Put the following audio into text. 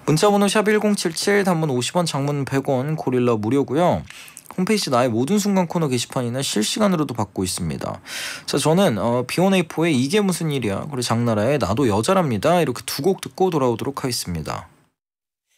문자번호 샵 1077, 단문 50원, 장문 100원, 고릴라 무료고요. 홈페이지 나의 모든 순간 코너 게시판이나 실시간으로도 받고 있습니다. 자, 저는 B1A4의 이게 무슨 일이야, 그리고 장나라의 나도 여자랍니다, 이렇게 두 곡 듣고 돌아오도록 하겠습니다.